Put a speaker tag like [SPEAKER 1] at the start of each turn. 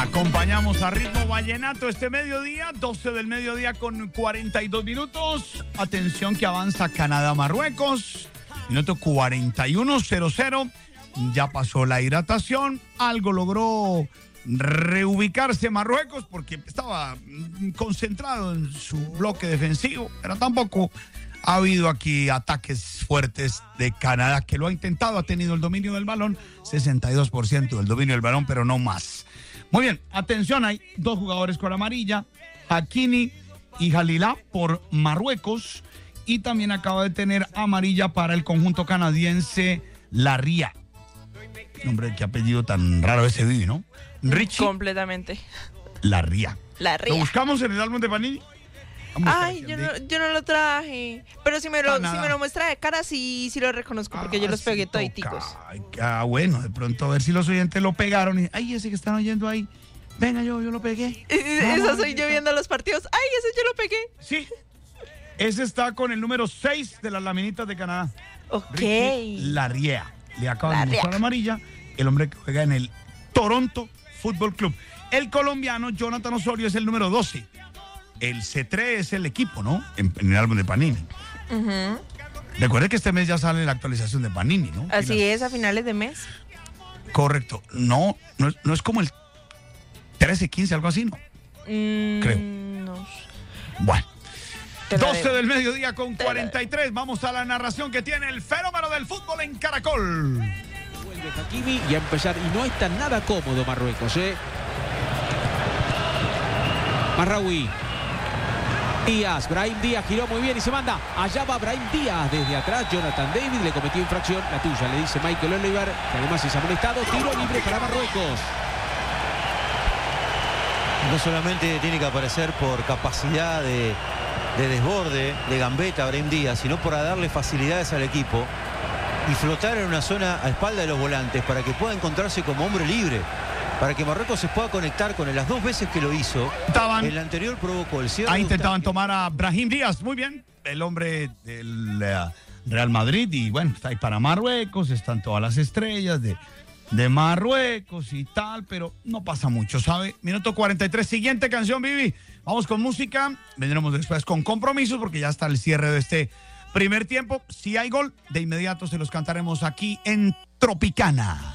[SPEAKER 1] Acompañamos a Ritmo Vallenato este mediodía, 12 del mediodía con 42 minutos. Atención que avanza Canadá-Marruecos. Minuto 41:00. Ya pasó la hidratación. Algo logró reubicarse Marruecos porque estaba concentrado en su bloque defensivo, pero tampoco ha habido aquí ataques fuertes de Canadá, que lo ha intentado, ha tenido el dominio del balón, 62% del dominio del balón, pero no más. Muy bien, atención, hay dos jugadores con amarilla, Hakimi y Jalilá por Marruecos, y también acaba de tener amarilla para el conjunto canadiense Larría. Nombre, qué apellido tan raro ese Vivi, ¿no? Richie.
[SPEAKER 2] Completamente.
[SPEAKER 1] Larría.
[SPEAKER 2] Larría.
[SPEAKER 1] ¿Lo buscamos en el álbum de Panini?
[SPEAKER 2] Ay, yo no lo traje. Pero si me lo muestra de cara, sí lo reconozco, porque yo los pegué toditicos.
[SPEAKER 1] Bueno, de pronto a ver si los oyentes lo pegaron. Y, ay, ese que están oyendo ahí. Venga, yo lo pegué.
[SPEAKER 2] Esa soy yo viendo los partidos. Ay, ese yo lo pegué.
[SPEAKER 1] Sí. Ese está con el número 6 de las laminitas de Canadá.
[SPEAKER 2] Ok.
[SPEAKER 1] Richie Larría. Le acaban de mostrar amarilla. El hombre que juega en el Toronto Fútbol Club. El colombiano Jonathan Osorio es el número 12. El C3 es el equipo, ¿no? En el álbum de Panini. Recuerde que este mes ya sale la actualización de Panini, ¿no?
[SPEAKER 2] Así es, a finales de mes.
[SPEAKER 1] Correcto. No es como el 13, 15, algo así, ¿no? Creo.
[SPEAKER 2] No.
[SPEAKER 1] Bueno. 12 del mediodía con 43. Vamos a la narración que tiene el fenómeno del fútbol en Caracol.
[SPEAKER 3] Vuelve Hakimi y a empezar. Y no está nada cómodo Marruecos, ¿eh? Marraoui. Díaz, Brahim Díaz giró muy bien y se manda. Allá va Brahim Díaz desde atrás. Jonathan David le cometió infracción. La tuya, le dice Michael Oliver, que además es amonestado. Tiro libre para Marruecos.
[SPEAKER 4] No solamente tiene que aparecer por capacidad de desborde, de gambeta Brahim Díaz, sino por darle facilidades al equipo y flotar en una zona a espalda de los volantes para que pueda encontrarse como hombre libre, para que Marruecos se pueda conectar con él. Las dos veces que lo hizo, el anterior provocó el cierre.
[SPEAKER 1] Ahí intentaban tomar a Brahim Díaz, muy bien, el hombre del Real Madrid, y bueno, está ahí para Marruecos, están todas las estrellas de Marruecos y tal, pero no pasa mucho, ¿sabe? Minuto 43, siguiente canción, Vivi. Vamos con música, vendremos después con compromisos porque ya está el cierre de este primer tiempo. Si hay gol, de inmediato se los cantaremos aquí en Tropicana.